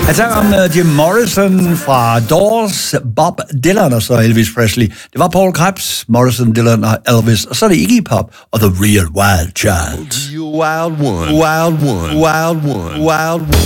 Jeg tager om Jim Morrison fra Doors, Bob Dylan og så Elvis Presley. Det var Paul Krebs, Morrison, Dylan og Elvis. Og så er det Iggy Pop og The Real Wild Child. You wild one, wild one, wild one, wild one.